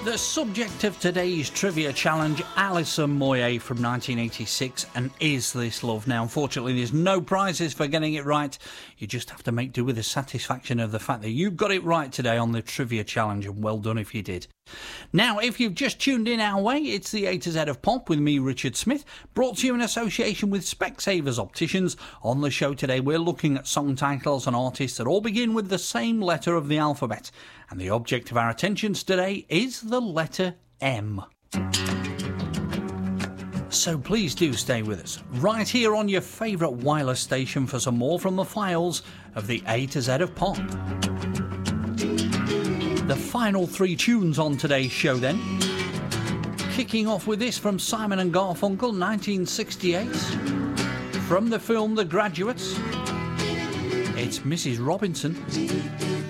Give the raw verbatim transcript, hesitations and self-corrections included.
The subject of today's trivia challenge, Alison Moyet from nineteen eighty-six, and Is This Love? Now, unfortunately, there's no prizes for getting it right. You just have to make do with the satisfaction of the fact that you got it right today on the trivia challenge, and well done if you did. Now, if you've just tuned in our way, it's the A to Z of Pop with me, Richard Smith, brought to you in association with Specsavers Opticians. On the show today, we're looking at song titles and artists that all begin with the same letter of the alphabet. And the object of our attentions today is the letter M. So please do stay with us, right here on your favourite wireless station for some more from the files of the A to Z of Pop. The final three tunes on today's show then. Kicking off with this from Simon and Garfunkel, nineteen sixty-eight. From the film The Graduates, it's Missus Robinson.